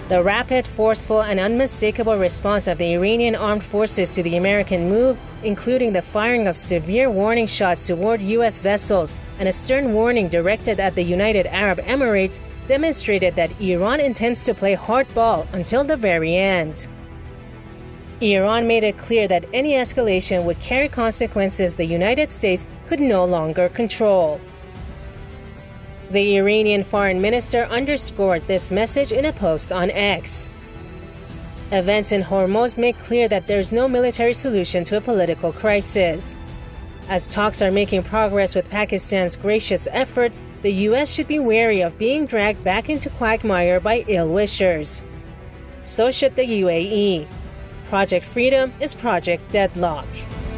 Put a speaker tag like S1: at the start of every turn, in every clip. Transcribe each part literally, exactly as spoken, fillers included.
S1: The rapid, forceful, and unmistakable response of the Iranian armed forces to the American move, including the firing of severe warning shots toward U S vessels and a stern warning directed at the United Arab Emirates, demonstrated that Iran intends to play hardball until the very end. Iran made it clear that any escalation would carry consequences the United States could no longer control. The Iranian foreign minister underscored this message in a post on X. Events in Hormuz make clear that there is no military solution to a political crisis. As talks are making progress with Pakistan's gracious effort, the U S should be wary of being dragged back into quagmire by ill-wishers. So should the U A E. Project Freedom is Project Deadlock.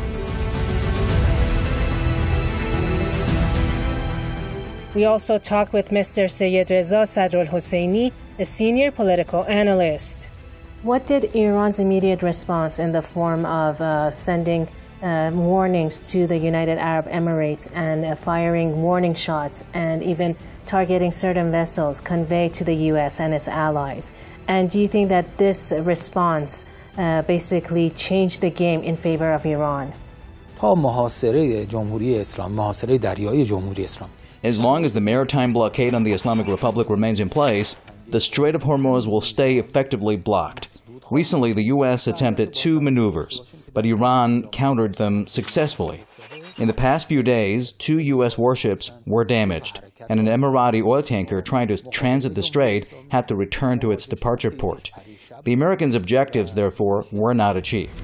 S1: We also talked with Mister Sayed Reza Sadrolhosseini, a senior political analyst. What did Iran's immediate response in the form of uh, sending uh, warnings to the United Arab Emirates and uh, firing warning shots and even targeting certain vessels convey to the U S and its allies? And do you think that this response uh, basically changed the game in favor of Iran?
S2: تا محاصره جمهوری اسلام، محاصره دریایی جمهوری اسلام.
S3: As long as the maritime blockade on the Islamic Republic remains in place, the Strait of Hormuz will stay effectively blocked. Recently, the U S attempted two maneuvers, but Iran countered them successfully. In the past few days, two U S warships were damaged, and an Emirati oil tanker trying to transit the strait had to return to its departure port. The Americans' objectives, therefore, were not achieved.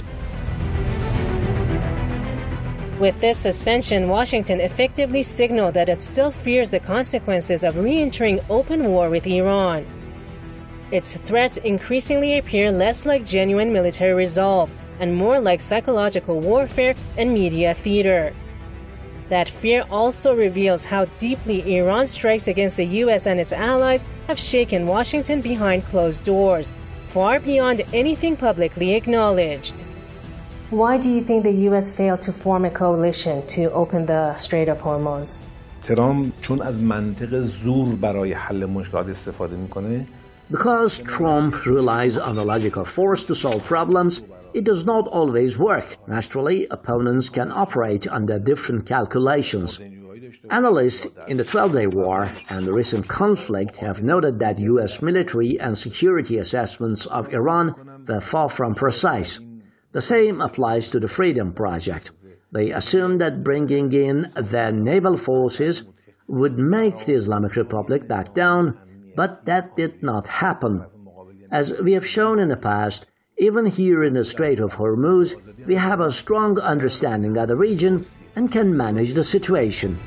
S1: With this suspension, Washington effectively signaled that it still fears the consequences of re-entering open war with Iran. Its threats increasingly appear less like genuine military resolve and more like psychological warfare and media theater. That fear also reveals how deeply Iran's strikes against the U S and its allies have shaken Washington behind closed doors, far beyond anything publicly acknowledged. Why do you think the U S failed to form a coalition to open the Strait of Hormuz?
S4: ترامپ چون از منطق زور برای حل مشکلات استفاده میکنه.
S5: Because Trump relies on the logic of force to solve problems, it does not always work. Naturally, opponents can operate under different calculations. Analysts in the twelve-day war and the recent conflict have noted that U S military and security assessments of Iran were far from precise. The same applies to the Freedom Project. They assumed that bringing in their naval forces would make the Islamic Republic back down, but that did not happen. As we have shown in the past, even here in the Strait of Hormuz, we have a strong understanding of the region and can manage the situation.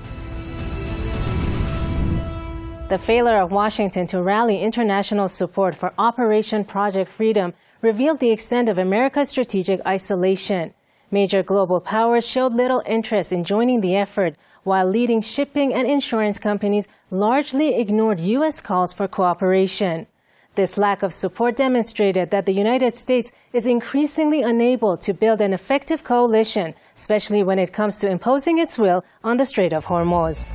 S1: The failure of Washington to rally international support for Operation Project Freedom revealed the extent of America's strategic isolation. Major global powers showed little interest in joining the effort, while leading shipping and insurance companies largely ignored U S calls for cooperation. This lack of support demonstrated that the United States is increasingly unable to build an effective coalition, especially when it comes to imposing its will on the Strait of Hormuz.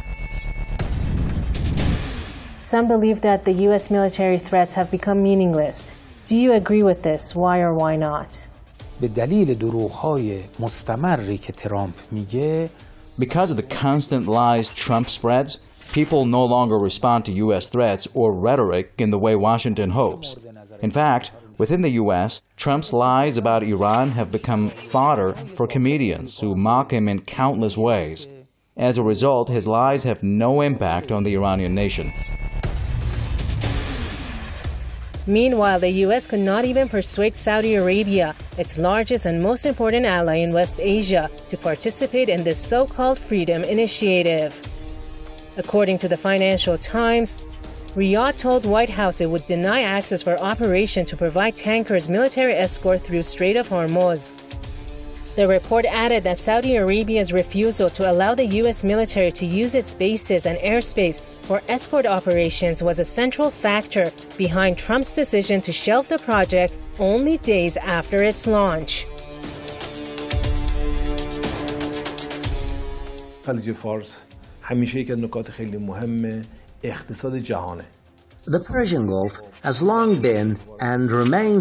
S1: Some believe that the U S military threats have become meaningless. Do you agree with this? Why or why not?
S2: به دلیل دروغ‌های مستمری که ترامپ میگه
S3: Because of the constant lies Trump spreads, people no longer respond to U S threats or rhetoric in the way Washington hopes. In fact, within the U S, Trump's lies about Iran have become fodder for comedians who mock him in countless ways. As a result, his lies have no impact on the Iranian nation.
S1: Meanwhile, the U S could not even persuade Saudi Arabia, its largest and most important ally in West Asia, to participate in this so-called Freedom Initiative. According to the Financial Times, Riyadh told White House it would deny access for operation to provide tankers military escort through Strait of Hormuz. The report added that Saudi Arabia's refusal to allow the U S military to use its bases and airspace for escort operations was a central factor behind Trump's decision to shelve the project only days after its launch.
S4: خلیج فارس همیشه یک از نکات خیلی مهم اقتصاد جهانه.
S5: The Persian Gulf has long been and remains